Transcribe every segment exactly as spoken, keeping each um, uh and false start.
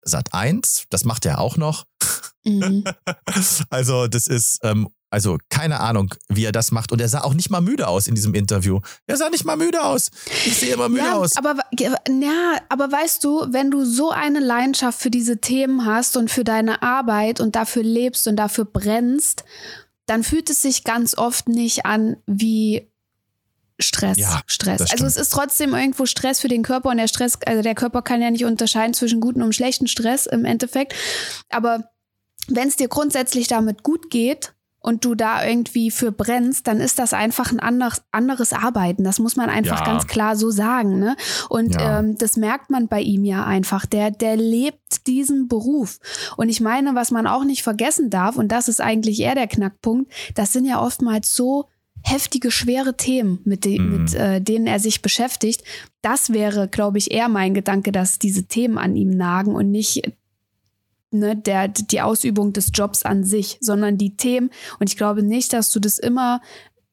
Sat eins, das macht er auch noch. Mhm. Also das ist, ähm, also keine Ahnung, wie er das macht. Und er sah auch nicht mal müde aus in diesem Interview. Er sah nicht mal müde aus. Ich sehe immer müde ja, aus. Aber, ja, aber weißt du, wenn du so eine Leidenschaft für diese Themen hast und für deine Arbeit und dafür lebst und dafür brennst, dann fühlt es sich ganz oft nicht an wie Stress. Ja, Stress. Also es ist trotzdem irgendwo Stress für den Körper und der Stress, also der Körper kann ja nicht unterscheiden zwischen guten und schlechten Stress im Endeffekt. Aber wenn es dir grundsätzlich damit gut geht und du da irgendwie für brennst, dann ist das einfach ein anderes, anderes Arbeiten. Das muss man einfach Ja. ganz klar so sagen. Ne? Und Ja. ähm, das merkt man bei ihm ja einfach. Der, der lebt diesen Beruf. Und ich meine, was man auch nicht vergessen darf, und das ist eigentlich eher der Knackpunkt, das sind ja oftmals so heftige, schwere Themen, mit, de- Mhm. mit äh, denen er sich beschäftigt. Das wäre, glaube ich, eher mein Gedanke, dass diese Themen an ihm nagen und nicht ne, der, die Ausübung des Jobs an sich, sondern die Themen. Und ich glaube nicht, dass du das immer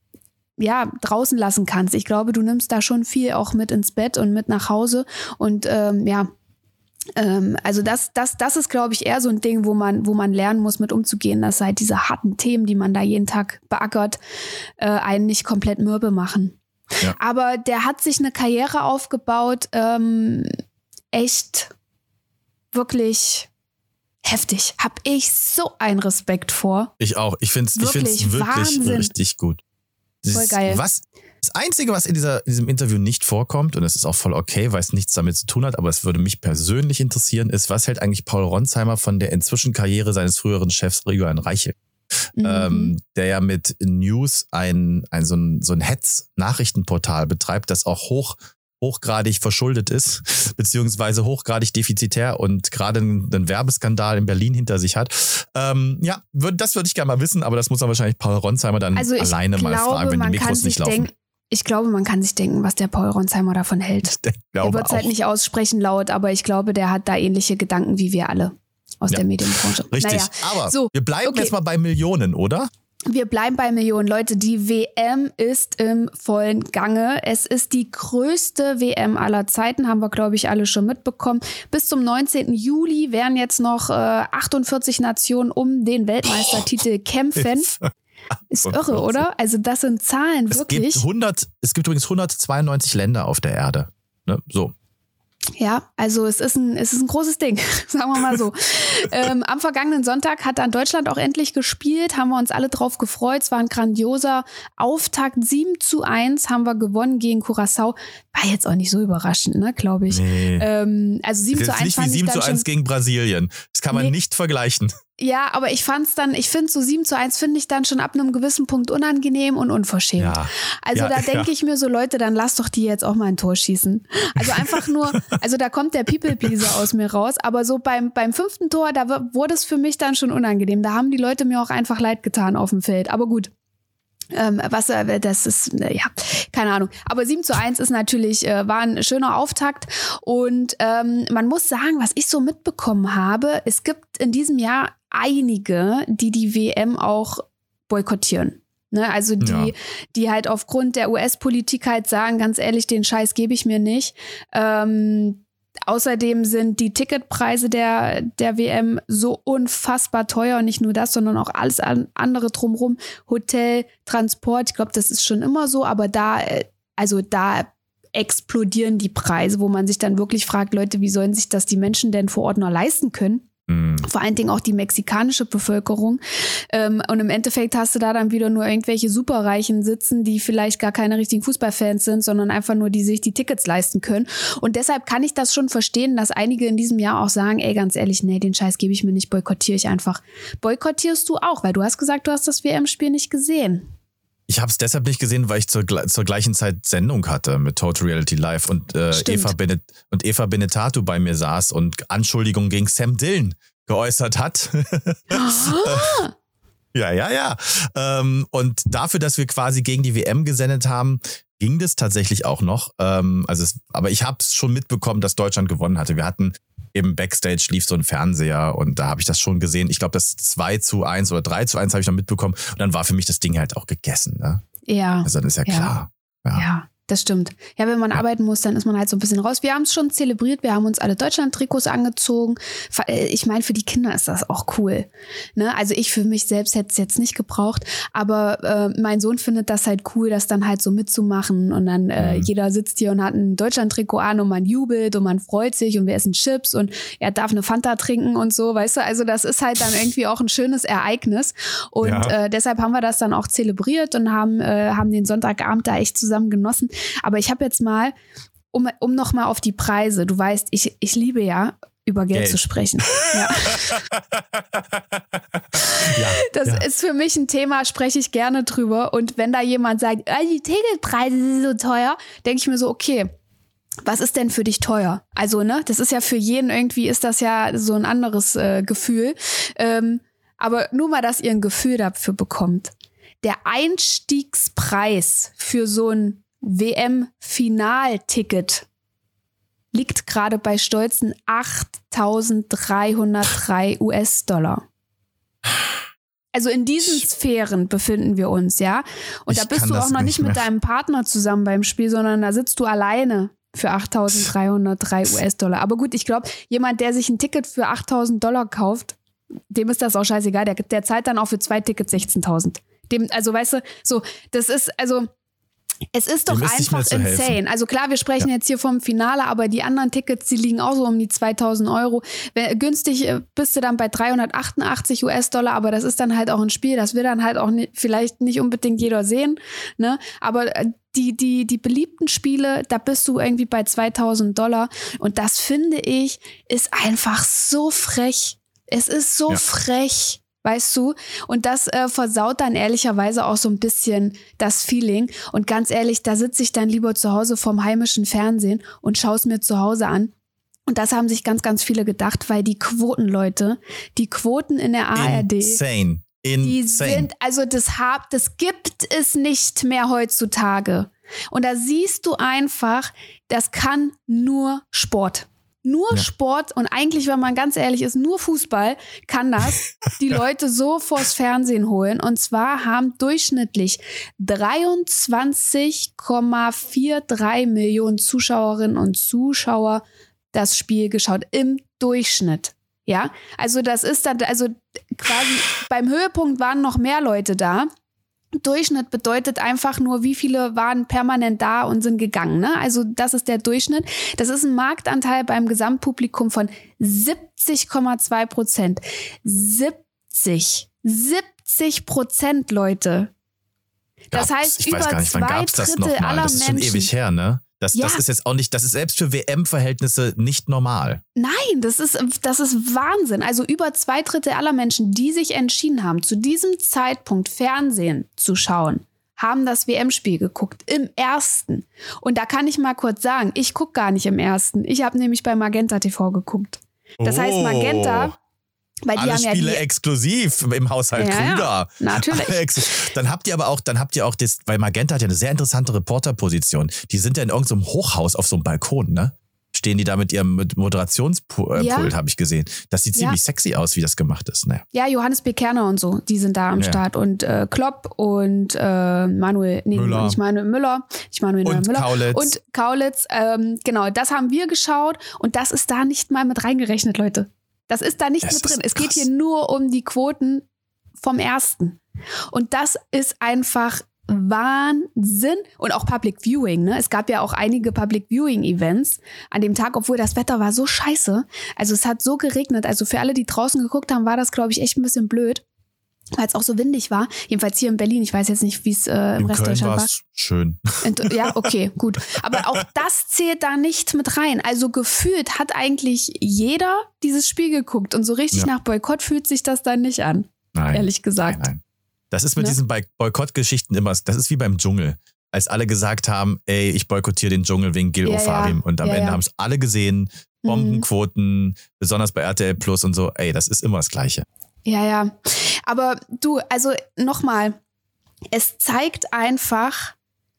ja, draußen lassen kannst. Ich glaube, du nimmst da schon viel auch mit ins Bett und mit nach Hause. Und ähm, ja, ähm, also das, das, das ist, glaube ich, eher so ein Ding, wo man, wo man lernen muss, mit umzugehen, dass halt diese harten Themen, die man da jeden Tag beackert, äh, einen nicht komplett mürbe machen. Ja. Aber der hat sich eine Karriere aufgebaut, ähm, echt wirklich heftig. Hab ich so einen Respekt vor. Ich auch. Ich finde es ich Wirklich, find's wirklich Wahnsinn. richtig gut. Das Voll ist- geil. Was, das Einzige, was in, dieser, in diesem Interview nicht vorkommt, und es ist auch voll okay, weil es nichts damit zu tun hat, aber es würde mich persönlich interessieren, ist, was hält eigentlich Paul Ronsheimer von der inzwischen Karriere seines früheren Chefs Julian Reichel? Mhm. ähm, der ja mit News ein, ein so ein, so ein Hetz-Nachrichtenportal betreibt, das auch hoch, hochgradig verschuldet ist, beziehungsweise hochgradig defizitär und gerade einen, einen Werbeskandal in Berlin hinter sich hat. Ähm, ja, würd, das würde ich gerne mal wissen, aber das muss dann wahrscheinlich Paul Ronsheimer dann Also ich alleine mal glaube, fragen, wenn die man kann Mikros sich nicht laufen. denken, ich glaube, man kann sich denken, was der Paul Ronsheimer davon hält. Ich glaube Er wird es halt auch. nicht aussprechen laut, aber ich glaube, der hat da ähnliche Gedanken wie wir alle aus Ja. der Medienbranche. Richtig, Naja, aber so, wir bleiben okay. jetzt mal bei Millionen, oder? Wir bleiben bei Millionen. Leute, die W M ist im vollen Gange. Es ist die größte W M aller Zeiten, haben wir, glaube ich, alle schon mitbekommen. Bis zum neunzehnten Juli werden jetzt noch äh, achtundvierzig Nationen um den Weltmeistertitel kämpfen. Ist irre, oder? Also das sind Zahlen, Es wirklich. gibt hundert, es gibt übrigens hundertzweiundneunzig Länder auf der Erde. Ne? So. Ja, also es ist ein, es ist ein großes Ding, sagen wir mal so. ähm, am vergangenen Sonntag hat dann Deutschland auch endlich gespielt, haben wir uns alle drauf gefreut. Es war ein grandioser Auftakt, sieben zu eins haben wir gewonnen gegen Curaçao. War jetzt auch nicht so überraschend, ne, glaube ich. Nee. Ähm, also sieben Das zu ist eins nicht wie fand ich sieben dann zu eins schon. gegen Brasilien. Das kann man Nee. nicht vergleichen. Ja, aber ich fand's dann, ich finde so sieben zu eins finde ich dann schon ab einem gewissen Punkt unangenehm und unverschämt. Ja. Also Ja, da denke ja. ich mir so, Leute, dann lasst doch die jetzt auch mal ein Tor schießen. Also einfach nur, also da kommt der People-Pleaser aus mir raus, aber so beim, beim fünften Tor, da w- wurde es für mich dann schon unangenehm. Da haben die Leute mir auch einfach leid getan auf dem Feld. Aber gut. Ähm, was, äh, das ist, äh, ja, keine Ahnung. Aber sieben zu eins ist natürlich, äh, war ein schöner Auftakt. Und ähm, man muss sagen, was ich so mitbekommen habe, es gibt in diesem Jahr einige, die die W M auch boykottieren. Ne, also die, Ja. die halt aufgrund der U S-Politik halt sagen, ganz ehrlich, den Scheiß gebe ich mir nicht. Ähm, außerdem sind die Ticketpreise der, der W M so unfassbar teuer. Und nicht nur das, sondern auch alles an- andere drumherum. Hotel, Transport, ich glaube, das ist schon immer so. Aber da, äh, also da explodieren die Preise, wo man sich dann wirklich fragt, Leute, wie sollen sich das die Menschen denn vor Ort noch leisten können? Mhm. Vor allen Dingen auch die mexikanische Bevölkerung. Ähm, und im Endeffekt hast du da dann wieder nur irgendwelche Superreichen sitzen, die vielleicht gar keine richtigen Fußballfans sind, sondern einfach nur, die sich die Tickets leisten können. Und deshalb kann ich das schon verstehen, dass einige in diesem Jahr auch sagen, ey, ganz ehrlich, nee, den Scheiß gebe ich mir nicht, boykottiere ich einfach. Boykottierst du auch, weil du hast gesagt, du hast das W M-Spiel nicht gesehen. Ich habe es deshalb nicht gesehen, weil ich zur, gle- zur gleichen Zeit Sendung hatte mit Total Reality Live und, äh, Stimmt. Eva, Benet und Eva Benetato bei mir saß und Anschuldigungen gegen Sam Dillon geäußert hat. Ah, Ja, ja, ja. Ähm, und dafür, dass wir quasi gegen die W M gesendet haben, ging das tatsächlich auch noch. Ähm, also es, aber ich habe es schon mitbekommen, dass Deutschland gewonnen hatte. Wir hatten eben Backstage lief so ein Fernseher und da habe ich das schon gesehen. Ich glaube, das zwei zu eins oder drei zu eins habe ich noch mitbekommen. Und dann war für mich das Ding halt auch gegessen. Ne? ja, Also dann ist ja Ja. klar. Ja. ja. Das stimmt. Ja, wenn man ja. arbeiten muss, dann ist man halt so ein bisschen raus. Wir haben es schon zelebriert, wir haben uns alle Deutschland-Trikots angezogen. Ich meine, für die Kinder ist das auch cool. Ne? Also ich für mich selbst hätte es jetzt nicht gebraucht, aber äh, mein Sohn findet das halt cool, das dann halt so mitzumachen und dann äh, mhm. jeder sitzt hier und hat ein Deutschland-Trikot an und man jubelt und man freut sich und wir essen Chips und er darf eine Fanta trinken und so, weißt du? Also das ist halt dann irgendwie auch ein schönes Ereignis und ja. äh, deshalb haben wir das dann auch zelebriert und haben, äh, haben den Sonntagabend da echt zusammen genossen. Aber ich habe jetzt mal, um, um noch mal auf die Preise, du weißt, ich, ich liebe ja, über Geld, Geld. zu sprechen. Ja. ja, das ja. ist für mich ein Thema, spreche ich gerne drüber. Und wenn da jemand sagt, oh, die Ticketpreise sind so teuer, denke ich mir so, okay, was ist denn für dich teuer? Also, ne, das ist ja für jeden irgendwie, ist das ja so ein anderes äh, Gefühl. Ähm, aber nur mal, dass ihr ein Gefühl dafür bekommt. Der Einstiegspreis für so ein W M-Finalticket liegt gerade bei stolzen achttausenddreihundertdrei US-Dollar. Also in diesen Sphären befinden wir uns, ja. Und ich da bist du auch noch nicht, nicht mit deinem Partner zusammen beim Spiel, sondern da sitzt du alleine für achttausenddreihundertdrei US-Dollar. Aber gut, ich glaube, jemand, der sich ein Ticket für achttausend Dollar kauft, dem ist das auch scheißegal. Der, der zahlt dann auch für zwei Tickets sechzehntausend. Dem, also weißt du, so, das ist, also es ist doch einfach insane. Also klar, wir sprechen ja. jetzt hier vom Finale, aber die anderen Tickets, die liegen auch so um die zweitausend Euro. Wenn, günstig bist du dann bei dreihundertachtundachtzig US-Dollar, aber das ist dann halt auch ein Spiel, das will dann halt auch nicht, vielleicht nicht unbedingt jeder sehen, ne? Aber die, die, die beliebten Spiele, da bist du irgendwie bei zweitausend Dollar und das finde ich, ist einfach so frech. Es ist so ja. frech. Weißt du? Und das äh, versaut dann ehrlicherweise auch so ein bisschen das Feeling. Und ganz ehrlich, da sitze ich dann lieber zu Hause vorm heimischen Fernsehen und schaue es mir zu Hause an. Und das haben sich ganz, ganz viele gedacht, weil die Quotenleute, die Quoten in der A R D, Insane. Insane. die sind, also das, hab, das gibt es nicht mehr heutzutage. Und da siehst du einfach, das kann nur Sport. Nur ja. Sport und eigentlich, wenn man ganz ehrlich ist, nur Fußball kann das die Leute so vors Fernsehen holen. Und zwar haben durchschnittlich dreiundzwanzig Komma dreiundvierzig Millionen Zuschauerinnen und Zuschauer das Spiel geschaut. Im Durchschnitt. Ja, also das ist dann, also quasi beim Höhepunkt waren noch mehr Leute da. Durchschnitt bedeutet einfach nur, wie viele waren permanent da und sind gegangen. Ne? Also das ist der Durchschnitt. Das ist ein Marktanteil beim Gesamtpublikum von siebzig Komma zwei Prozent. siebzig. siebzig Prozent, Leute. Das heißt, ich über weiß gar nicht, wann zwei gab's das Drittel noch mal? aller Das ist schon Menschen. ewig her, ne? Das, ja. das ist jetzt auch nicht, das ist selbst für W M-Verhältnisse nicht normal. Nein, das ist, das ist Wahnsinn. Also über zwei Drittel aller Menschen, die sich entschieden haben, zu diesem Zeitpunkt Fernsehen zu schauen, haben das W M-Spiel geguckt, im ersten. Und da kann ich mal kurz sagen, ich gucke gar nicht im ersten. Ich habe nämlich bei Magenta T V geguckt. Das oh. heißt, Magenta... Weil die Alle haben Spiele ja die, exklusiv im Haushalt ja, Krüger. Ja, natürlich. Dann habt ihr aber auch, dann habt ihr auch das, weil Magenta hat ja eine sehr interessante Reporterposition. Die sind ja in irgendeinem Hochhaus auf so einem Balkon, ne? Stehen die da mit ihrem Moderationspult, ja. habe ich gesehen. Das sieht ziemlich ja. sexy aus, wie das gemacht ist. Naja. Ja, Johannes B. Kerner und so, die sind da am ja. Start. Und äh, Klopp und äh, Manuel, nee, Müller. nicht Manuel Müller, nicht Manuel und Müller. Kaulitz. Und Kaulitz, ähm, genau, das haben wir geschaut und das ist da nicht mal mit reingerechnet, Leute. Das ist da nicht das mit drin. Es geht hier nur um die Quoten vom ersten. Und das ist einfach Wahnsinn. Und auch Public Viewing, ne? Es gab ja auch einige Public Viewing Events an dem Tag, obwohl das Wetter war so scheiße. Also es hat so geregnet. Also für alle, die draußen geguckt haben, war das, glaube ich, echt ein bisschen blöd. Weil es auch so windig war. Jedenfalls hier in Berlin. Ich weiß jetzt nicht, wie es äh, im in Rest Köln Deutschland war. Schön. Und, ja, okay, gut. Aber auch das zählt da nicht mit rein. Also gefühlt hat eigentlich jeder dieses Spiel geguckt. Und so richtig ja. nach Boykott fühlt sich das dann nicht an. Nein. Ehrlich gesagt. Nein, nein. Das ist mit ne? diesen Boykott-Geschichten immer, das ist wie beim Dschungel. Als alle gesagt haben, ey, ich boykottiere den Dschungel wegen Gil ja, Ofarim. ja. Und am ja, Ende ja. haben es alle gesehen. Bombenquoten, mhm. besonders bei R T L Plus und so. Ey, das ist immer das Gleiche. Ja, ja. Aber du, also nochmal, es zeigt einfach,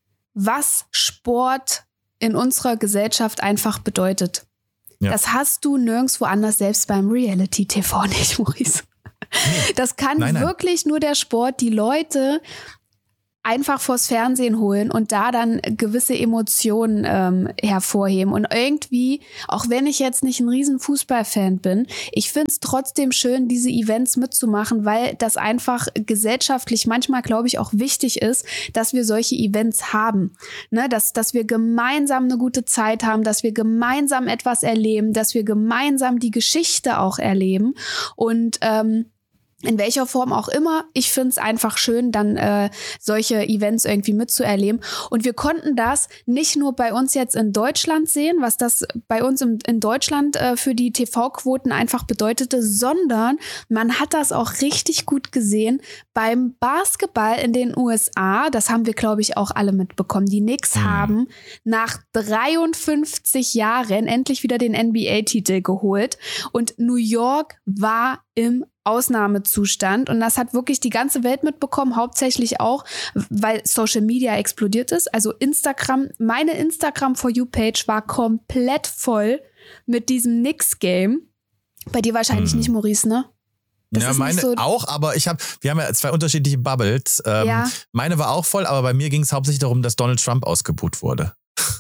was Sport in unserer Gesellschaft einfach bedeutet. Ja. Das hast du nirgendwo anders, selbst beim Reality-T V nicht, Maurice. Das kann nein, nein. wirklich nur der Sport. Die Leute einfach vors Fernsehen holen und da dann gewisse Emotionen ähm, hervorheben. Und irgendwie, auch wenn ich jetzt nicht ein riesen Fußballfan bin, ich finde es trotzdem schön, diese Events mitzumachen, weil das einfach gesellschaftlich manchmal, glaube ich, auch wichtig ist, dass wir solche Events haben. Ne? Dass, dass wir gemeinsam eine gute Zeit haben, dass wir gemeinsam etwas erleben, dass wir gemeinsam die Geschichte auch erleben. Und ähm, in welcher Form auch immer, ich finde es einfach schön, dann äh, solche Events irgendwie mitzuerleben. Und wir konnten das nicht nur bei uns jetzt in Deutschland sehen, was das bei uns im, in Deutschland äh, für die T V-Quoten einfach bedeutete, sondern man hat das auch richtig gut gesehen beim Basketball in den U S A. Das haben wir, glaube ich, auch alle mitbekommen. Die Knicks mhm. haben nach dreiundfünfzig Jahren endlich wieder den N B A-Titel geholt. Und New York war im Ausnahmezustand und das hat wirklich die ganze Welt mitbekommen, hauptsächlich auch, weil Social Media explodiert ist. Also Instagram, meine Instagram For You Page war komplett voll mit diesem Knicks-Game. Bei dir wahrscheinlich hm. nicht, Maurice, ne? Das ja, meine so auch, aber ich habe, wir haben ja zwei unterschiedliche Bubbles. Ähm, ja. Meine war auch voll, aber bei mir ging es hauptsächlich darum, dass Donald Trump ausgebuht wurde.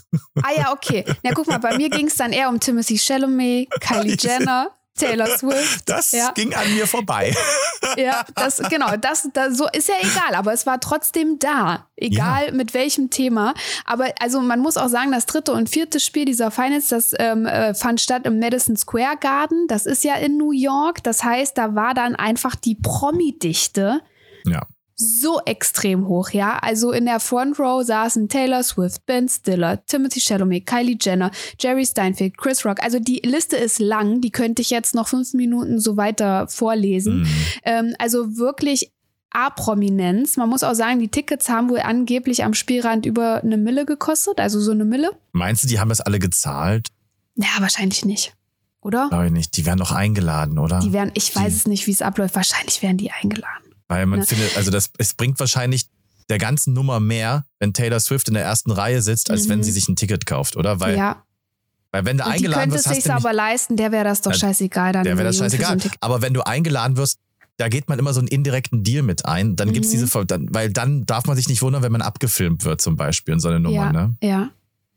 Ah ja, okay. Na guck mal, bei mir ging es dann eher um Timothée Chalamet, Kylie Jenner, Taylor Swift. Das ja. ging an mir vorbei. Ja, das, genau, das, das so ist ja egal, aber es war trotzdem da. Egal ja. mit welchem Thema. Aber also man muss auch sagen, das dritte und vierte Spiel dieser Finals, das ähm, äh, fand statt im Madison Square Garden. Das ist ja in New York. Das heißt, da war dann einfach die Promi-Dichte. Ja. So extrem hoch, ja. Also in der Front Row saßen Taylor Swift, Ben Stiller, Timothée Chalamet, Kylie Jenner, Jerry Steinfeld, Chris Rock. Also die Liste ist lang, die könnte ich jetzt noch fünf Minuten so weiter vorlesen. Mhm. Ähm, also wirklich A-Prominenz. Man muss auch sagen, die Tickets haben wohl angeblich am Spielrand über eine Mille gekostet, also so eine Mille. Meinst du, die haben das alle gezahlt? Ja, wahrscheinlich nicht. Oder? Glaube ich nicht. Die werden doch eingeladen, oder? Die werden, ich weiß die. es nicht, wie es abläuft. Wahrscheinlich werden die eingeladen. Weil man ja. findet, also das, es bringt wahrscheinlich der ganzen Nummer mehr, wenn Taylor Swift in der ersten Reihe sitzt, als mhm. wenn sie sich ein Ticket kauft, oder? Weil, ja. weil wenn du und eingeladen wirst, hast du nicht... Die könnte es sich aber leisten, der wäre das doch scheißegal. Dann der wäre das scheißegal. So aber wenn du eingeladen wirst, da geht man immer so einen indirekten Deal mit ein. Dann mhm. gibt's diese, dann, weil dann darf man sich nicht wundern, wenn man abgefilmt wird zum Beispiel in so eine Nummer, ja, ne? Ja.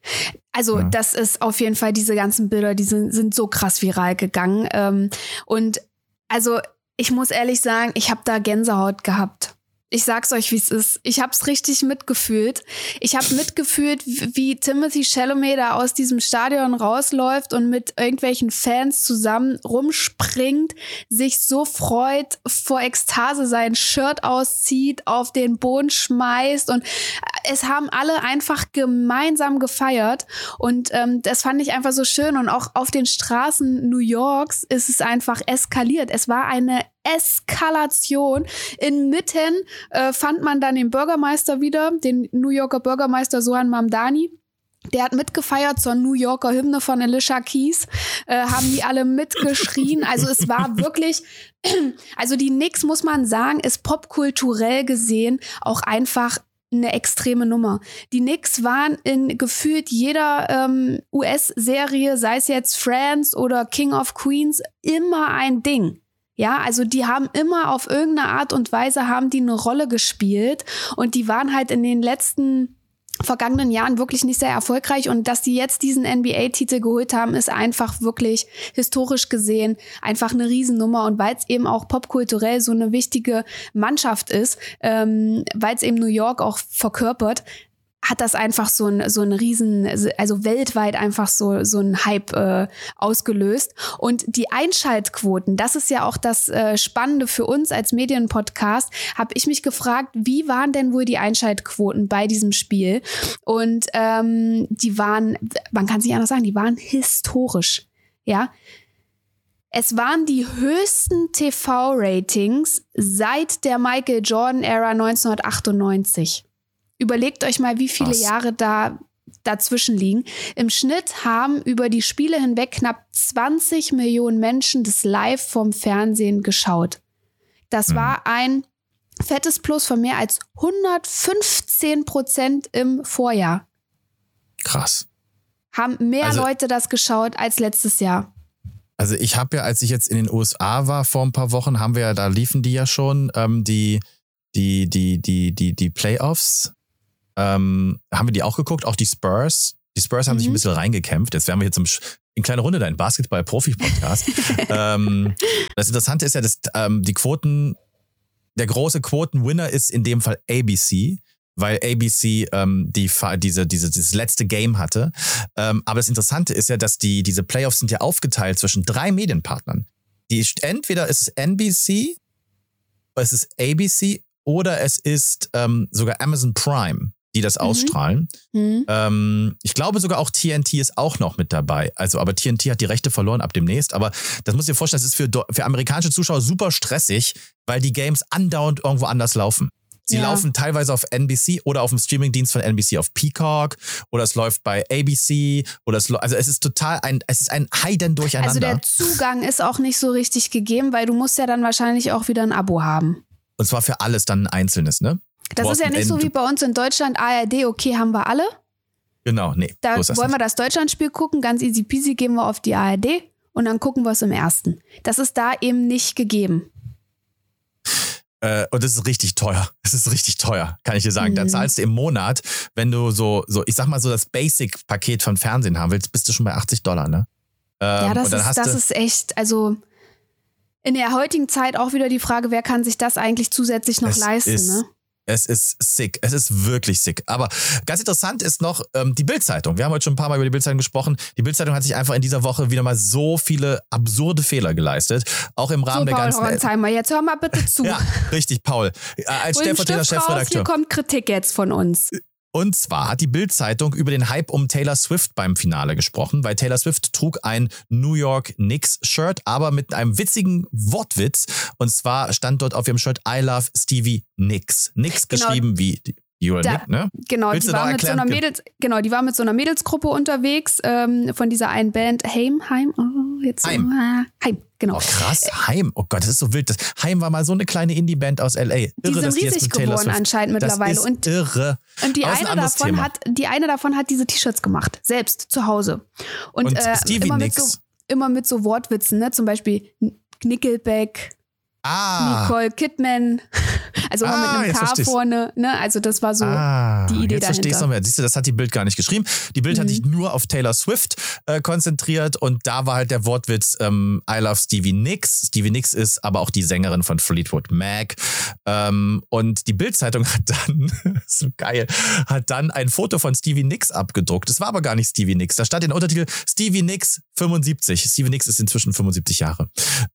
Also ja. das ist auf jeden Fall, diese ganzen Bilder, die sind, sind so krass viral gegangen. Ähm, und also ich muss ehrlich sagen, ich habe da Gänsehaut gehabt. Ich sag's euch, wie es ist. Ich hab's richtig mitgefühlt. Ich habe mitgefühlt, wie Timothée Chalamet da aus diesem Stadion rausläuft und mit irgendwelchen Fans zusammen rumspringt, sich so freut, vor Ekstase sein Shirt auszieht, auf den Boden schmeißt und es haben alle einfach gemeinsam gefeiert und ähm, das fand ich einfach so schön und auch auf den Straßen New Yorks ist es einfach eskaliert. Es war eine Eskalation. Inmitten äh, fand man dann den Bürgermeister wieder, den New Yorker Bürgermeister Zohran Mamdani. Der hat mitgefeiert zur New Yorker Hymne von Alicia Keys, äh, haben die alle mitgeschrien. Also es war wirklich, also die Knicks, muss man sagen, ist popkulturell gesehen auch einfach eine extreme Nummer. Die Knicks waren in gefühlt jeder ähm, U S-Serie, sei es jetzt Friends oder King of Queens, immer ein Ding. Ja, also die haben immer auf irgendeine Art und Weise haben die eine Rolle gespielt und die waren halt in den letzten vergangenen Jahren wirklich nicht sehr erfolgreich und dass die jetzt diesen N B A-Titel geholt haben, ist einfach wirklich historisch gesehen einfach eine Riesennummer und weil es eben auch popkulturell so eine wichtige Mannschaft ist, ähm, weil es eben New York auch verkörpert, hat das einfach so ein so ein riesen, also weltweit einfach so so ein Hype äh, ausgelöst. Und die Einschaltquoten, das ist ja auch das äh, Spannende für uns als Medienpodcast, habe ich mich gefragt, wie waren denn wohl die Einschaltquoten bei diesem Spiel? Und ähm, die waren, man kann es nicht anders sagen, die waren historisch, ja. Es waren die höchsten T V-Ratings seit der Michael Jordan-Ära neunzehnhundertachtundneunzig. Überlegt euch mal, wie viele Was? Jahre da dazwischen liegen. Im Schnitt haben über die Spiele hinweg knapp zwanzig Millionen Menschen das live vom Fernsehen geschaut. Das mhm. war ein fettes Plus von mehr als hundertfünfzehn Prozent im Vorjahr. Krass. Haben mehr also, Leute das geschaut als letztes Jahr. Also ich habe ja, als ich jetzt in den U S A war vor ein paar Wochen, haben wir ja, da liefen die ja schon, ähm, die die, die, die, die, die Playoffs, ähm, haben wir die auch geguckt, auch die Spurs. Die Spurs haben mhm. sich ein bisschen reingekämpft. Jetzt wären wir hier zum in kleine Runde dein Basketball-Profi-Podcast. ähm, das Interessante ist ja, dass ähm, die Quoten, der große Quoten-Winner ist in dem Fall A B C, weil A B C ähm, die, diese, diese, dieses letzte Game hatte. Ähm, aber das Interessante ist ja, dass die, diese Playoffs sind ja aufgeteilt zwischen drei Medienpartnern. Die, entweder ist es N B C, es ist A B C oder es ist ähm, sogar Amazon Prime, die das mhm. ausstrahlen. Mhm. Ähm, ich glaube sogar auch T N T ist auch noch mit dabei. Also, aber T N T hat die Rechte verloren ab demnächst. Aber das muss ich dir vorstellen, das ist für, für amerikanische Zuschauer super stressig, weil die Games andauernd irgendwo anders laufen. Sie ja. laufen teilweise auf N B C oder auf dem Streamingdienst von N B C auf Peacock oder es läuft bei A B C oder es also es ist total ein es ist ein Heiden durcheinander. Also der Zugang ist auch nicht so richtig gegeben, weil du musst ja dann wahrscheinlich auch wieder ein Abo haben. Und zwar für alles dann ein einzelnes, ne? Das ist ja nicht so wie bei uns in Deutschland, A R D, okay, haben wir alle. Genau, nee. Da so wollen nicht. wir das Deutschlandspiel gucken, ganz easy peasy, gehen wir auf die A R D und dann gucken wir es im ersten. Das ist da eben nicht gegeben. Äh, und das ist richtig teuer. Das ist richtig teuer, kann ich dir sagen. Mhm. Da zahlst du im Monat, wenn du so, so ich sag mal so das Basic-Paket von Fernsehen haben willst, bist du schon bei achtzig Dollar, ne? Ähm, ja, das, und dann ist, hast das du, ist echt, also in der heutigen Zeit auch wieder die Frage, wer kann sich das eigentlich zusätzlich noch leisten, ist, ne? Es ist sick. Es ist wirklich sick. Aber ganz interessant ist noch ähm, die Bild-Zeitung. Wir haben heute schon ein paar Mal über die Bild-Zeitung gesprochen. Die Bild-Zeitung hat sich einfach in dieser Woche wieder mal so viele absurde Fehler geleistet. Auch im Rahmen so, der Paul ganzen... Horonsheimer, jetzt hör mal bitte zu. Ja, richtig, Paul. Äh, als Hol den stellvertretender Stift raus, Chefredakteur. hier kommt Kritik jetzt von uns. Und zwar hat die Bild-Zeitung über den Hype um Taylor Swift beim Finale gesprochen, weil Taylor Swift trug ein New York Knicks-Shirt, aber mit einem witzigen Wortwitz. Und zwar stand dort auf ihrem Shirt I love Stevie Nicks. Nicks genau. geschrieben wie You're da, Nick, ne? Genau, Willst die war, mit so einer Mädels, genau, die war mit so einer Mädelsgruppe unterwegs ähm, von dieser einen Band Heim, Heim, oh, jetzt Heim. Äh, Heim, genau. Oh krass, Heim. Oh Gott, das ist so wild. Das Heim war mal so eine kleine Indie-Band aus L A. Irre, die sind dass die riesig jetzt mit Taylor geworden Swift. anscheinend mittlerweile. Das ist und, irre. Und die Aber eine, ein davon Thema. hat, die eine davon hat diese T-Shirts gemacht, selbst zu Hause. Und, und äh, Stevie immer, Nicks. mit so, immer mit so Wortwitzen, ne? Zum Beispiel Nickelback, Ah. Nicole Kidman, also immer Ah, mit einem K vorne, ne? Also das war so ah, die Idee jetzt dahinter. Verstehst du noch mehr. Siehst du, das hat die Bild gar nicht geschrieben. Die Bild mhm. hat sich nur auf Taylor Swift äh, konzentriert und da war halt der Wortwitz ähm, I love Stevie Nicks. Stevie Nicks ist aber auch die Sängerin von Fleetwood Mac. Ähm, und die Bild-Zeitung hat dann, so geil, hat dann ein Foto von Stevie Nicks abgedruckt. Das war aber gar nicht Stevie Nicks. Da stand in der Untertitel Stevie Nicks fünfundsiebzig. Stevie Nicks ist inzwischen fünfundsiebzig Jahre.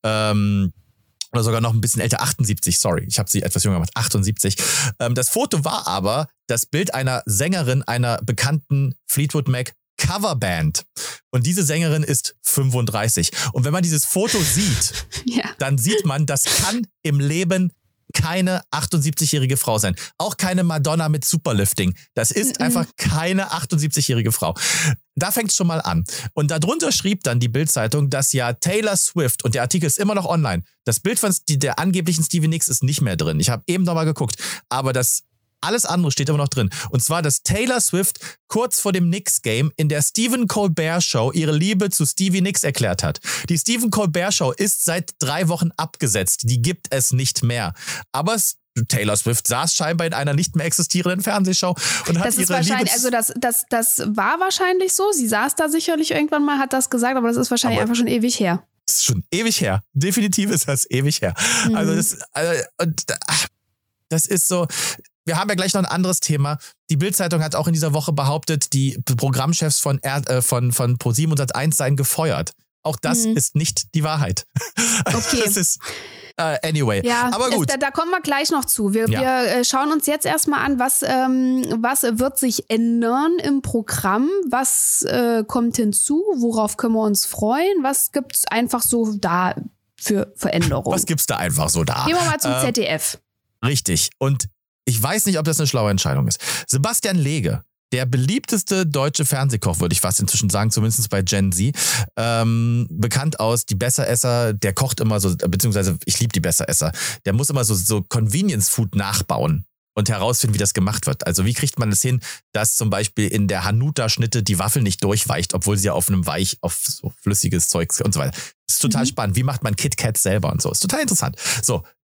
Ähm, Oder sogar noch ein bisschen älter, achtundsiebzig, sorry. Ich habe sie etwas jünger gemacht, achtundsiebzig. Ähm, das Foto war aber das Bild einer Sängerin einer bekannten Fleetwood Mac Coverband. Und diese Sängerin ist fünfunddreißig. Und wenn man dieses Foto sieht, ja. dann sieht man, das kann im Leben keine achtundsiebzigjährige Frau sein. Auch keine Madonna mit Superlifting. Das ist Mm-mm. einfach keine achtundsiebzigjährige Frau. Da fängt es schon mal an. Und darunter schrieb dann die Bild-Zeitung, dass ja Taylor Swift, und der Artikel ist immer noch online, das Bild von der angeblichen Stevie Nicks ist nicht mehr drin. Ich habe eben noch mal geguckt. Aber das alles andere steht immer noch drin. Und zwar, dass Taylor Swift kurz vor dem Knicks-Game in der Stephen Colbert Show ihre Liebe zu Stevie Nicks erklärt hat. Die Stephen Colbert Show ist seit drei Wochen abgesetzt. Die gibt es nicht mehr. Aber Taylor Swift saß scheinbar in einer nicht mehr existierenden Fernsehshow und hat das ist ihre wahrscheinlich, Liebe also das, das, das war wahrscheinlich so. Sie saß da sicherlich irgendwann mal, hat das gesagt, aber das ist wahrscheinlich aber einfach schon ewig her. Das ist schon ewig her. Definitiv ist das ewig her. Mhm. Also das, also, und, ach, das ist so. Wir haben ja gleich noch ein anderes Thema. Die Bild-Zeitung hat auch in dieser Woche behauptet, die Programmchefs von, R, äh, von, von ProSieben und Sat eins seien gefeuert. Auch das mhm. ist nicht die Wahrheit. Okay. Das ist, uh, anyway, ja, aber gut. Es, da, da kommen wir gleich noch zu. Wir, ja. wir äh, schauen uns jetzt erstmal an, was, ähm, was wird sich ändern im Programm, was äh, kommt hinzu, worauf können wir uns freuen, was gibt es einfach so da für Veränderungen. Was gibt's da einfach so da? Gehen wir mal zum äh, Z D F. Richtig. Und ich weiß nicht, ob das eine schlaue Entscheidung ist. Sebastian Lege, der beliebteste deutsche Fernsehkoch, würde ich fast inzwischen sagen, zumindest bei Gen Z. Ähm, bekannt aus Die Besseresser, der kocht immer so, beziehungsweise ich liebe die Besseresser. Der muss immer so, so Convenience-Food nachbauen und herausfinden, wie das gemacht wird. Also wie kriegt man es hin, dass zum Beispiel in der Hanuta-Schnitte die Waffel nicht durchweicht, obwohl sie ja auf einem Weich, auf so flüssiges Zeug und so weiter. Das ist total mhm. spannend. Wie macht man KitKat selber und so? Ist total interessant. So,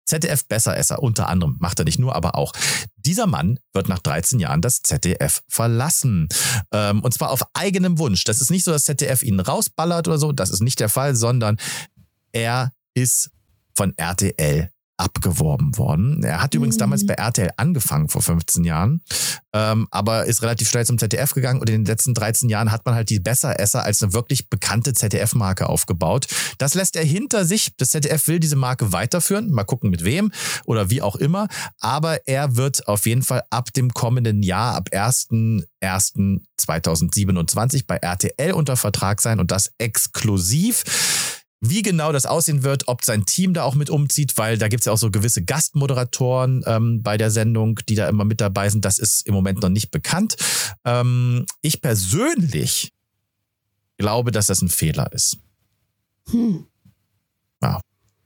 Z D F-Besseresser, unter anderem, macht er nicht nur, aber auch. Dieser Mann wird nach dreizehn Jahren das Z D F verlassen. Ähm, und zwar auf eigenem Wunsch. Das ist nicht so, dass Z D F ihn rausballert oder so, das ist nicht der Fall, sondern er ist von R T L abgeworben worden. Er hat übrigens mhm. damals bei R T L angefangen vor fünfzehn Jahren, ähm, aber ist relativ schnell zum Z D F gegangen und in den letzten dreizehn Jahren hat man halt die Besseresser als eine wirklich bekannte Z D F-Marke aufgebaut. Das lässt er hinter sich. Das Z D F will diese Marke weiterführen. Mal gucken mit wem oder wie auch immer. Aber er wird auf jeden Fall ab dem kommenden Jahr, ab ersten ersten zweitausendsiebenundzwanzig bei R T L unter Vertrag sein und das exklusiv. Wie genau das aussehen wird, ob sein Team da auch mit umzieht, weil da gibt es ja auch so gewisse Gastmoderatoren ähm, bei der Sendung, die da immer mit dabei sind. Das ist im Moment noch nicht bekannt. Ähm, ich persönlich glaube, dass das ein Fehler ist. Hm. Ja.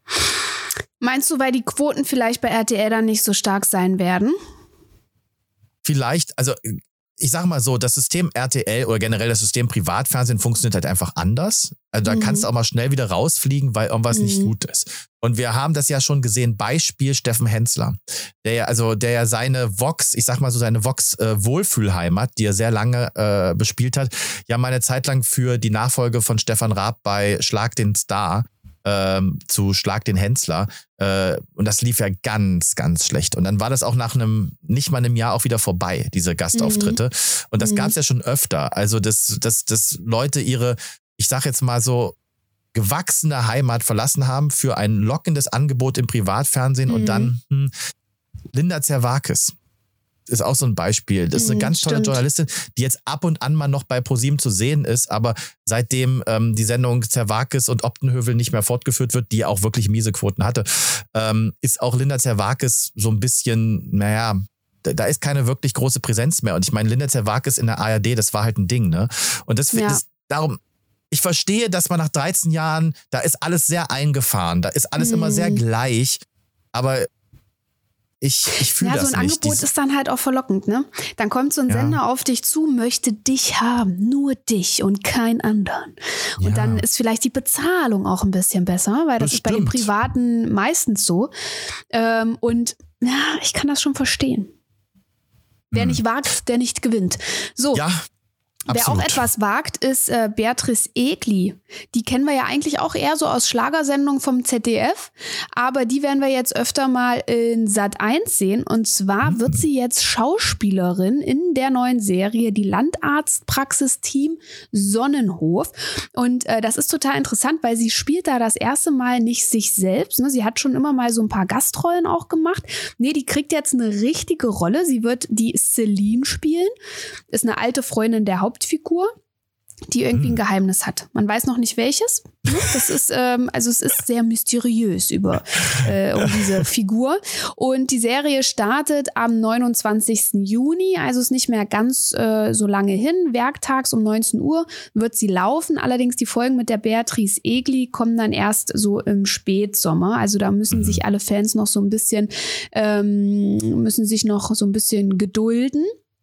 Meinst du, weil die Quoten vielleicht bei R T L dann nicht so stark sein werden? Vielleicht, also ich sage mal so, das System R T L oder generell das System Privatfernsehen funktioniert halt einfach anders. Also da mhm. kannst du auch mal schnell wieder rausfliegen, weil irgendwas mhm. nicht gut ist. Und wir haben das ja schon gesehen, Beispiel Steffen Hensler, der ja, also der ja seine Vox, ich sag mal so seine Vox äh, Wohlfühlheimat, die er sehr lange äh, bespielt hat, ja mal eine Zeit lang für die Nachfolge von Stefan Raab bei Schlag den Star ähm, zu Schlag den Hensler. Äh, und das lief ja ganz, ganz schlecht. Und dann war das auch nach einem, nicht mal einem Jahr auch wieder vorbei, diese Gastauftritte. Mhm. Und das mhm. gab es ja schon öfter. Also, dass, dass, dass Leute ihre, ich sag jetzt mal so, gewachsene Heimat verlassen haben für ein lockendes Angebot im Privatfernsehen mhm. und dann hm, Linda Zerwakis ist auch so ein Beispiel. Das ist eine ganz tolle Stimmt. Journalistin, die jetzt ab und an mal noch bei ProSieben zu sehen ist, aber seitdem ähm, die Sendung Zerwakis und Optenhövel nicht mehr fortgeführt wird, die auch wirklich miese Quoten hatte, ähm, ist auch Linda Zerwakis so ein bisschen, naja, da, da ist keine wirklich große Präsenz mehr. Und ich meine, Linda Zerwakis in der A R D, das war halt ein Ding, ne? Und das ja. ist darum. Ich verstehe, dass man nach dreizehn Jahren, da ist alles sehr eingefahren, da ist alles mhm. immer sehr gleich, aber ich, ich fühle ja, das nicht. Ja, so ein nicht. Angebot Dies ist dann halt auch verlockend, ne? Dann kommt so ein ja. Sender auf dich zu, möchte dich haben, nur dich und keinen anderen. Und ja. dann ist vielleicht die Bezahlung auch ein bisschen besser, weil das, das ist bei den Privaten meistens so. Ähm, und ja, ich kann das schon verstehen. Wer hm. nicht wagt, der nicht gewinnt. So. Ja. Wer Absolut. auch etwas wagt, ist äh, Beatrice Egli. Die kennen wir ja eigentlich auch eher so aus Schlagersendungen vom Z D F. Aber die werden wir jetzt öfter mal in Sat eins sehen. Und zwar mhm. wird sie jetzt Schauspielerin in der neuen Serie Die Landarztpraxis-Team Sonnenhof. Und äh, das ist total interessant, weil sie spielt da das erste Mal nicht sich selbst. Ne? Sie hat schon immer mal so ein paar Gastrollen auch gemacht. Nee, die kriegt jetzt eine richtige Rolle. Sie wird die Celine spielen. Ist eine alte Freundin der Hauptfigur. Figur, die irgendwie ein Geheimnis hat. Man weiß noch nicht welches. Das ist, ähm, also es ist sehr mysteriös über äh, um diese Figur. Und die Serie startet am neunundzwanzigsten Juni, also ist nicht mehr ganz äh, so lange hin. Werktags um neunzehn Uhr wird sie laufen. Allerdings die Folgen mit der Beatrice Egli kommen dann erst so im Spätsommer. Also da müssen sich alle Fans noch so ein bisschen, ähm, müssen sich noch so ein bisschen gedulden.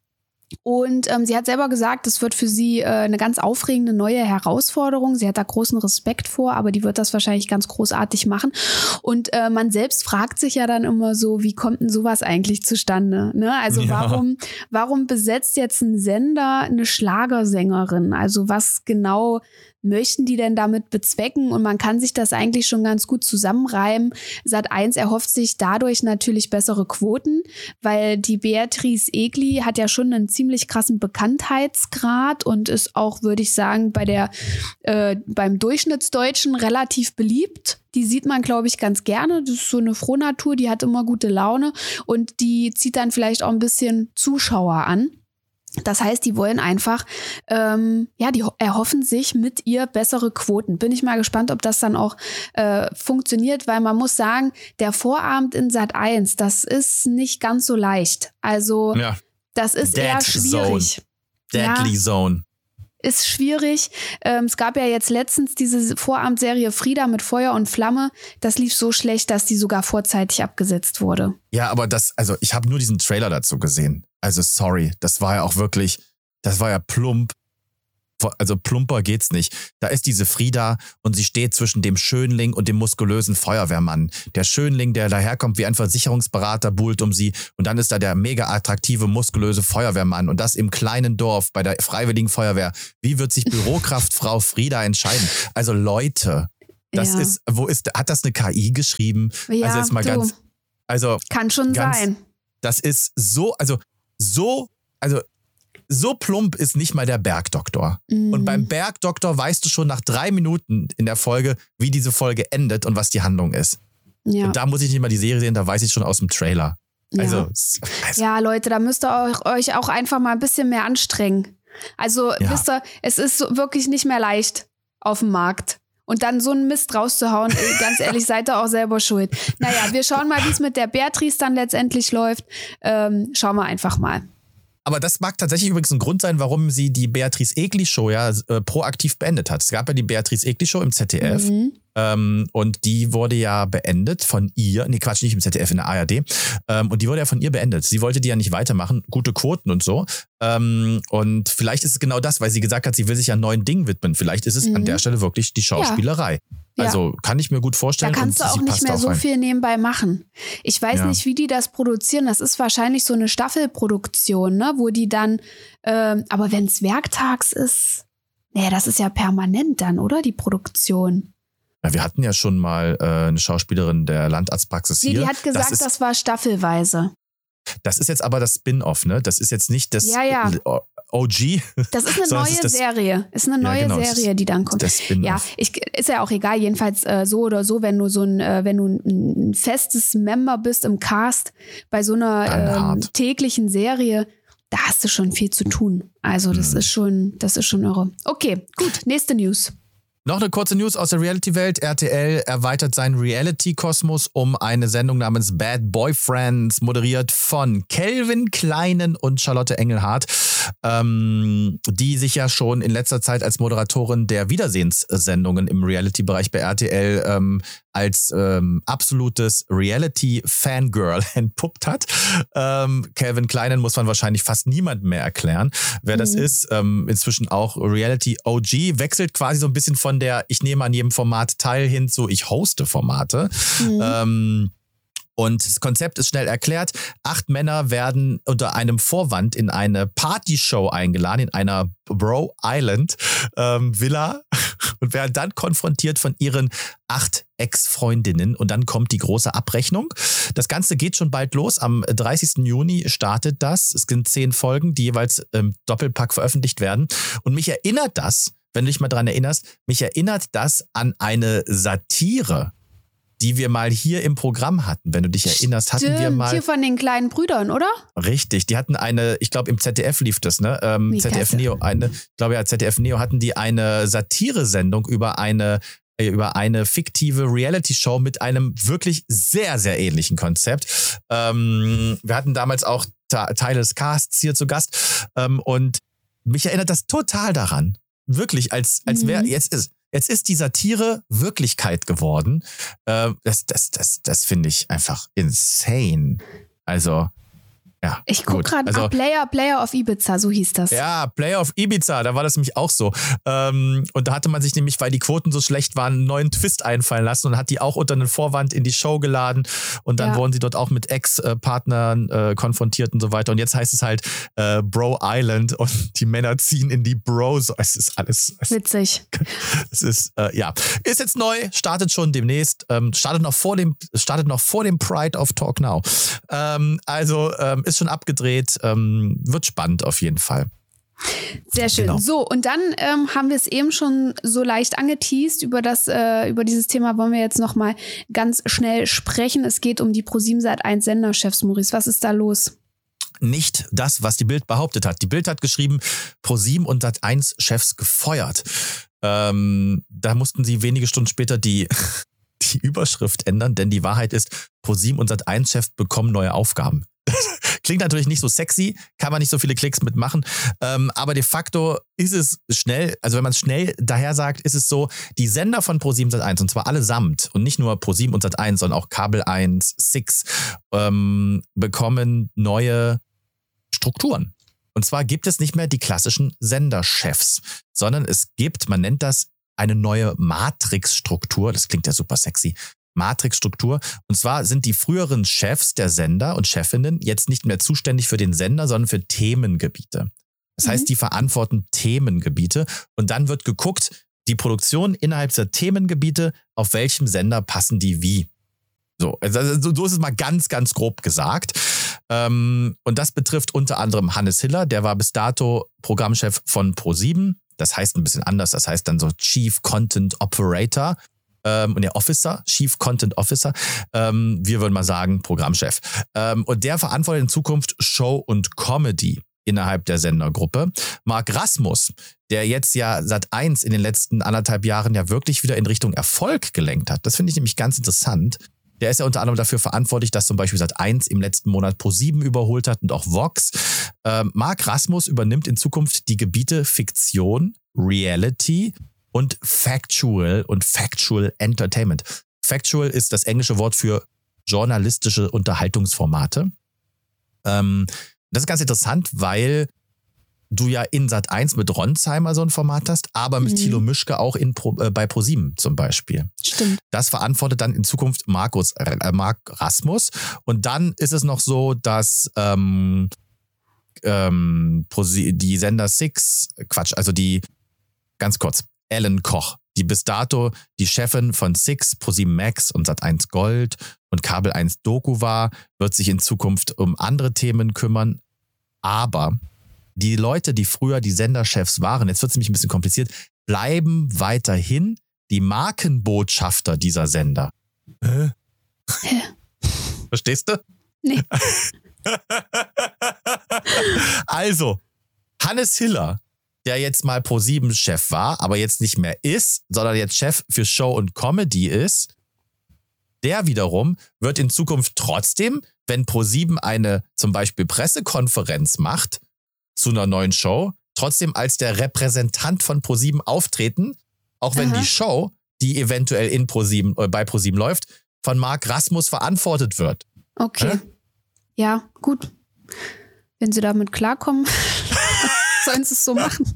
Und ähm, sie hat selber gesagt, das wird für sie äh, eine ganz aufregende neue Herausforderung. Sie hat da großen Respekt vor, aber die wird das wahrscheinlich ganz großartig machen. Und äh, man selbst fragt sich ja dann immer so, wie kommt denn sowas eigentlich zustande? Ne? Also ja. warum, warum besetzt jetzt ein Sender eine Schlagersängerin? Also was genau möchten die denn damit bezwecken? Und man kann sich das eigentlich schon ganz gut zusammenreimen. Sat eins erhofft sich dadurch natürlich bessere Quoten, weil die Beatrice Egli hat ja schon einen ziemlich krassen Bekanntheitsgrad und ist auch, würde ich sagen, bei der äh, beim Durchschnittsdeutschen relativ beliebt. Die sieht man, glaube ich, ganz gerne. Das ist so eine Frohnatur, die hat immer gute Laune und die zieht dann vielleicht auch ein bisschen Zuschauer an. Das heißt, die wollen einfach, ähm, ja, die erhoffen sich mit ihr bessere Quoten. Bin ich mal gespannt, ob das dann auch äh, funktioniert, weil man muss sagen, der Vorabend in Sat eins, das ist nicht ganz so leicht. Also ja. das ist Dead eher schwierig. Zone. Deadly ja. Zone. Ist schwierig. Ähm, es gab ja jetzt letztens diese Vorabendserie Frieda mit Feuer und Flamme. Das lief so schlecht, dass die sogar vorzeitig abgesetzt wurde. Ja, aber das, also ich habe nur diesen Trailer dazu gesehen. Also sorry, das war ja auch wirklich, das war ja plump. also plumper geht's nicht. Da ist diese Frieda und sie steht zwischen dem Schönling und dem muskulösen Feuerwehrmann. Der Schönling, der daherkommt wie ein Versicherungsberater, buhlt um sie und dann ist da der mega attraktive, muskulöse Feuerwehrmann und das im kleinen Dorf bei der Freiwilligen Feuerwehr. Wie wird sich Bürokraftfrau Frieda entscheiden? Also Leute, das Ja. ist, wo ist, hat das eine K I geschrieben? Ja, also jetzt mal du. ganz, also Kann schon ganz, sein. das ist so, also so, also so plump ist nicht mal der Bergdoktor. Mhm. Und beim Bergdoktor weißt du schon nach drei Minuten in der Folge, wie diese Folge endet und was die Handlung ist. Ja. Und da muss ich nicht mal die Serie sehen, da weiß ich schon aus dem Trailer. Also, ja. es- also ja, Leute, da müsst ihr euch, euch auch einfach mal ein bisschen mehr anstrengen. Also, Ja. wisst ihr, es ist so wirklich nicht mehr leicht auf dem Markt. Und dann so einen Mist rauszuhauen, ey, ganz ehrlich, seid ihr auch selber schuld. Naja, wir schauen mal, wie es mit der Beatrice dann letztendlich läuft. Ähm, schauen wir einfach mal. aber das mag tatsächlich übrigens ein Grund sein, warum sie die Beatrice Egli Show ja äh, proaktiv beendet hat. Es gab ja die Beatrice Egli Show im Z D F. Mhm. Ähm, und die wurde ja beendet von ihr. Nee, Quatsch, nicht im Z D F, in der A R D. Ähm, und die wurde ja von ihr beendet. Sie wollte die ja nicht weitermachen. Gute Quoten und so. Ähm, und vielleicht ist es genau das, weil sie gesagt hat, sie will sich ja neuen Dingen widmen. Vielleicht ist es Mhm. an der Stelle wirklich die Schauspielerei. Ja. Also kann ich mir gut Da vorstellen. kannst du und auch sie nicht passt mehr auch so rein. viel nebenbei machen. Ich weiß Ja. nicht, wie die das produzieren. Das ist wahrscheinlich so eine Staffelproduktion, ne? Wo die dann, ähm, aber wenn es werktags ist, nee, das ist ja permanent dann, oder? Die Produktion. Ja, wir hatten ja schon mal äh, eine Schauspielerin der Landarztpraxis Nee, hier. die hat gesagt, das das, ist, war staffelweise. das ist jetzt aber das Spin-off, ne? Das ist jetzt nicht das Ja, ja. O G. Das ist eine Sondern es neue ist das- Serie. Ist eine Ja, neue genau, es ist Serie, die dann kommt. Das Spin-off. Ja, ich, ist ja auch egal. Jedenfalls äh, so oder so, wenn du so ein, äh, wenn du ein, ein festes Member bist im Cast bei so einer Dann ähm, hart. täglichen Serie, da hast du schon viel zu tun. Also das Mhm. ist schon, das ist schon irre. Okay, gut. Nächste News. Noch eine kurze News aus der Reality-Welt. R T L erweitert seinen Reality-Kosmos um eine Sendung namens Bad Boyfriends, moderiert von Kelvin Kleinen und Charlotte Engelhardt, ähm, die sich ja schon in letzter Zeit als Moderatorin der Wiedersehenssendungen im Reality-Bereich bei R T L ähm, als ähm, absolutes Reality-Fangirl entpuppt hat. Ähm, Kelvin Kleinen muss man wahrscheinlich fast niemandem mehr erklären, wer das Mhm. ist. Ähm, inzwischen auch Reality-O G, wechselt quasi so ein bisschen von der ich nehme an jedem Format teil hin zu ich hoste Formate. Mhm. Ähm, und das Konzept ist schnell erklärt. Acht Männer werden unter einem Vorwand in eine Partyshow eingeladen, in einer Bro Island ähm, Villa und werden dann konfrontiert von ihren acht Ex-Freundinnen und dann kommt die große Abrechnung. Das Ganze geht schon bald los. Am dreißigsten Juni startet das. Es sind zehn Folgen, die jeweils im Doppelpack veröffentlicht werden. Und mich erinnert das, wenn du dich mal dran erinnerst, mich erinnert das an eine Satire, die wir mal hier im Programm hatten. Wenn du dich erinnerst, hatten wir Stimmt, mal... hier von den kleinen Brüdern, oder? Richtig, die hatten eine, ich glaube im Z D F lief das, ne? Ähm, Wie Z D F heißt Neo, eine, ich glaube ja, Z D F Neo hatten die eine Satire-Sendung über eine äh, über eine fiktive Reality-Show mit einem wirklich sehr, sehr ähnlichen Konzept. Ähm, wir hatten damals auch Ta- Teile des Casts hier zu Gast ähm, und mich erinnert das total daran. Wirklich, als, als wäre, Mhm. jetzt ist, jetzt ist die Satire Wirklichkeit geworden. Ähm, das, das, das, das finde ich einfach insane. Also, ja. Ich gucke gut. gerade, Also, ah, Player, Player of Ibiza, so hieß das. ja, Player of Ibiza, da war das nämlich auch so. Ähm, und da hatte man sich nämlich, weil die Quoten so schlecht waren, einen neuen Twist einfallen lassen und hat die auch unter einen Vorwand in die Show geladen. Und dann Ja. wurden sie dort auch mit Ex-Partnern äh, konfrontiert und so weiter. Und jetzt heißt es halt äh, Bro Island und die Männer ziehen in die Bros. Es ist alles, es, Witzig. es ist, äh, ja. Ist jetzt neu, startet schon demnächst, ähm, startet noch vor dem, startet noch vor dem Pride of Talk Now. Ähm, also ähm, ist schon abgedreht, ähm, wird spannend auf jeden Fall. Sehr schön. Genau. So, und dann ähm, haben wir es eben schon so leicht angeteast. Über, das, äh, über dieses Thema wollen wir jetzt noch mal ganz schnell sprechen. Es geht um die ProSieben Sat eins Senderchefs, Maurice. Was ist da los? Nicht das, was die Bild behauptet hat. Die Bild hat geschrieben, ProSieben und Sat eins Chefs gefeuert. Ähm, da mussten sie wenige Stunden später die, die Überschrift ändern, denn die Wahrheit ist, ProSieben und Sat eins Chefs bekommen neue Aufgaben. Klingt natürlich nicht so sexy, kann man nicht so viele Klicks mitmachen, ähm, aber de facto ist es schnell, also wenn man es schnell daher sagt, ist es so, die Sender von ProSieben Sat eins und zwar allesamt und nicht nur ProSieben und Sat eins, sondern auch Kabel eins, Six, ähm, bekommen neue Strukturen. Und zwar gibt es nicht mehr die klassischen Senderchefs, sondern es gibt, man nennt das eine neue Matrixstruktur. Das klingt ja super sexy. Matrixstruktur. Und zwar sind die früheren Chefs der Sender und Chefinnen jetzt nicht mehr zuständig für den Sender, sondern für Themengebiete. Das heißt, die verantworten Themengebiete und dann wird geguckt, die Produktion innerhalb der Themengebiete, auf welchem Sender passen die wie. So, also so ist es mal ganz, ganz grob gesagt. Und das betrifft unter anderem Hannes Hiller, der war bis dato Programmchef von ProSieben. Das heißt ein bisschen anders, das heißt dann so Chief Content Operator. Ähm, und der Officer, Chief Content Officer, ähm, wir würden mal sagen Programmchef. Ähm, und der verantwortet in Zukunft Show und Comedy innerhalb der Sendergruppe. Marc Rasmus, der jetzt ja Sat eins in den letzten anderthalb Jahren ja wirklich wieder in Richtung Erfolg gelenkt hat. Das finde ich nämlich ganz interessant. Der ist ja unter anderem dafür verantwortlich, dass zum Beispiel Sat eins im letzten Monat ProSieben überholt hat und auch Vox. Ähm, Marc Rasmus übernimmt in Zukunft die Gebiete Fiktion, Reality und Factual und Factual Entertainment. Factual ist das englische Wort für journalistische Unterhaltungsformate. Ähm, das ist ganz interessant, weil du ja in Sat eins mit Ronsheimer so ein Format hast, aber mit mhm. Thilo Mischke auch in Pro, äh, bei ProSieben zum Beispiel. Stimmt. Das verantwortet dann in Zukunft Markus, äh, Marc Rasmus. Und dann ist es noch so, dass ähm, ähm, die Sender Six, Quatsch, also die, ganz kurz, Ellen Koch, die bis dato die Chefin von Six, ProSieben Max und Sat eins Gold und Kabel eins Doku war, wird sich in Zukunft um andere Themen kümmern. Aber die Leute, die früher die Senderchefs waren, jetzt wird es nämlich ein bisschen kompliziert, bleiben weiterhin die Markenbotschafter dieser Sender. Hä? Hä? Verstehst du? Nee. Also, Hannes Hiller, der jetzt mal ProSieben-Chef war, aber jetzt nicht mehr ist, sondern jetzt Chef für Show und Comedy ist, der wiederum wird in Zukunft trotzdem, wenn ProSieben eine zum Beispiel Pressekonferenz macht zu einer neuen Show, trotzdem als der Repräsentant von ProSieben auftreten, auch wenn Aha. die Show, die eventuell in ProSieben, äh, bei ProSieben läuft, von Marc Rasmus verantwortet wird. Okay. Äh? Ja, gut. Wenn sie damit klarkommen, sollen sie es so machen.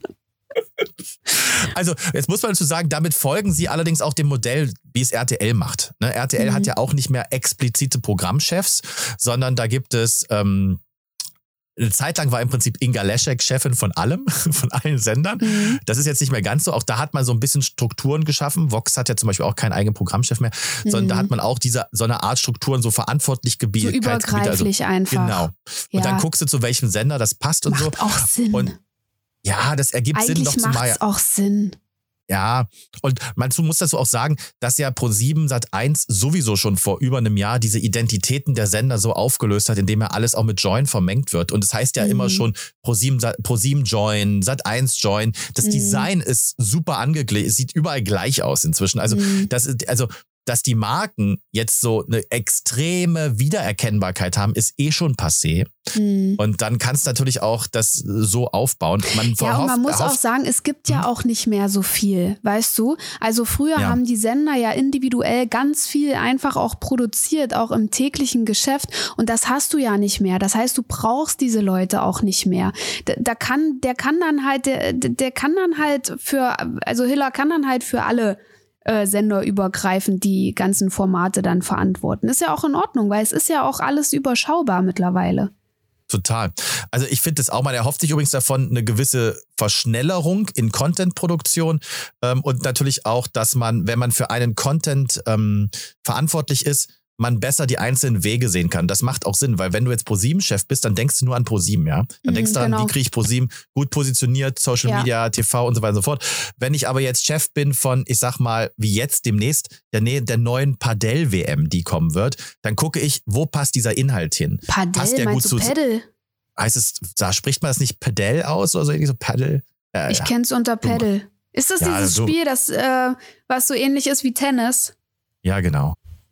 Also, jetzt muss man dazu sagen, damit folgen sie allerdings auch dem Modell, wie es R T L macht. Ne? R T L mhm. hat ja auch nicht mehr explizite Programmchefs, sondern da gibt es, ähm, eine Zeit lang war im Prinzip Inga Leschek Chefin von allem, von allen Sendern. Mhm. Das ist jetzt nicht mehr ganz so. Auch da hat man so ein bisschen Strukturen geschaffen. Vox hat ja zum Beispiel auch keinen eigenen Programmchef mehr, mhm. sondern da hat man auch diese, so eine Art Strukturen, so verantwortlich gebildet. So übergreiflich also, einfach. Genau. Und ja. dann guckst du, zu welchem Sender das passt und Macht so. Auch Sinn. Und ja, das ergibt Eigentlich Sinn doch zumal. Eigentlich macht es auch Sinn. Ja, und man muss dazu auch sagen, dass ja ProSieben Sat eins sowieso schon vor über einem Jahr diese Identitäten der Sender so aufgelöst hat, indem ja alles auch mit Join vermengt wird. Und das heißt ja mhm. immer schon ProSieben, ProSieben Join, Sat eins Join. Das mhm. Design ist super angeglichen, es sieht überall gleich aus inzwischen. Also mhm. das ist, also dass die Marken jetzt so eine extreme Wiedererkennbarkeit haben, ist eh schon passé. Hm. Und dann kannst du natürlich auch das so aufbauen. Man ja, und man muss auch sagen, es gibt ja auch nicht mehr so viel, weißt du? Also früher ja. haben die Sender ja individuell ganz viel einfach auch produziert, auch im täglichen Geschäft. Und das hast du ja nicht mehr. Das heißt, du brauchst diese Leute auch nicht mehr. Da, da kann, der kann dann halt, der, der kann dann halt für, also Hiller kann dann halt für alle Sender übergreifend die ganzen Formate dann verantworten. Ist ja auch in Ordnung, weil es ist ja auch alles überschaubar mittlerweile. Total. Also ich finde es auch, man erhofft sich übrigens davon eine gewisse Verschnellerung in Content-Produktion ähm, und natürlich auch, dass man, wenn man für einen Content ähm, verantwortlich ist, man besser die einzelnen Wege sehen kann. Das macht auch Sinn, weil wenn du jetzt ProSieben-Chef bist, dann denkst du nur an ProSieben, ja? Dann denkst du mm, genau. daran, wie kriege ich ProSieben gut positioniert, Social ja. Media, T V und so weiter und so fort. Wenn ich aber jetzt Chef bin von, ich sag mal, wie jetzt demnächst, der, der neuen Padel-W M, die kommen wird, dann gucke ich, wo passt dieser Inhalt hin? Padel, passt der meinst gut du zu, Paddle? Heißt es, da spricht man das nicht Padel aus oder so, irgendwie so Paddle? Äh, ich ja. kenn's unter Paddle. Ist das ja, dieses so, Spiel, das, äh, was so ähnlich ist wie Tennis? Ja, genau.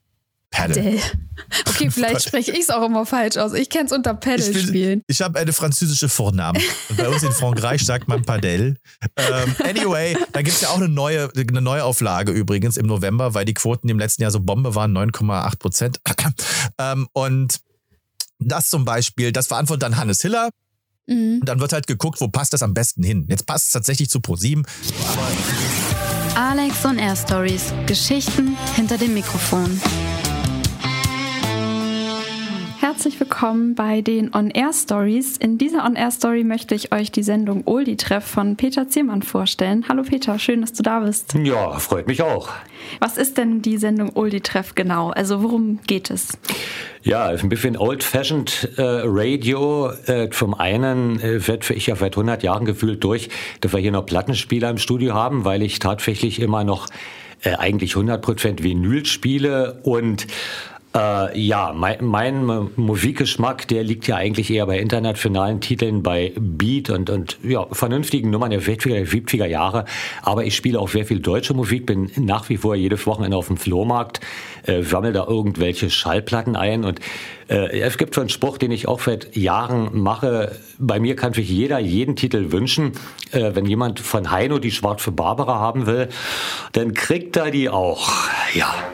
Paddle. Okay, vielleicht spreche ich es auch immer falsch aus. Ich kenne es unter Paddle-Spielen. Ich, ich habe eine französische Vornamen. Und bei uns in Frankreich sagt man Padel. Ähm, anyway, da gibt es ja auch eine neue, eine Neuauflage übrigens im November, weil die Quoten im letzten Jahr so Bombe waren, neun Komma acht Prozent. ähm, und das zum Beispiel, das verantwortet dann Hannes Hiller. Mhm. Und dann wird halt geguckt, wo passt das am besten hin. Jetzt passt es tatsächlich zu ProSieben. Alex on Air Stories. Geschichten hinter dem Mikrofon. Herzlich willkommen bei den On-Air-Stories. In dieser On-Air-Story möchte ich euch die Sendung Oldie-Treff von Peter Ziermann vorstellen. Hallo Peter, schön, dass du da bist. Ja, freut mich auch. Was ist denn die Sendung Oldie-Treff genau? Also worum geht es? Ja, ein bisschen old-fashioned äh, Radio. Äh, zum einen äh, wird ich ja seit hundert Jahren gefühlt durch, dass wir hier noch Plattenspieler im Studio haben, weil ich tatsächlich immer noch äh, eigentlich hundert Prozent Vinyl spiele und Äh, ja, mein, mein Musikgeschmack, der liegt ja eigentlich eher bei internationalen Titeln, bei Beat und, und ja, vernünftigen Nummern der sechziger, siebziger Jahre. Aber ich spiele auch sehr viel deutsche Musik, bin nach wie vor jedes Wochenende auf dem Flohmarkt, äh, sammle da irgendwelche Schallplatten ein. Und äh, es gibt so einen Spruch, den ich auch seit Jahren mache. Bei mir kann sich jeder jeden Titel wünschen. Äh, wenn jemand von Heino die Schwarze Barbara haben will, dann kriegt er die auch. Ja.